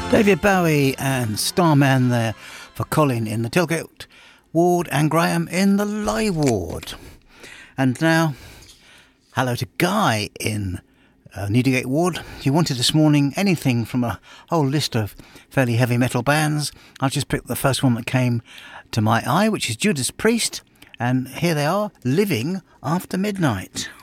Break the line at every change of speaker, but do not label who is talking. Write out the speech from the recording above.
David Bowie and Starman there for Colin in the Tilgate ward and Graham in the Lye ward. And now, hello to Guy in Newdigate ward. He wanted this morning anything from a whole list of fairly heavy metal bands. I've just picked the first one that came to my eye, which is Judas Priest. And here they are, Living After Midnight.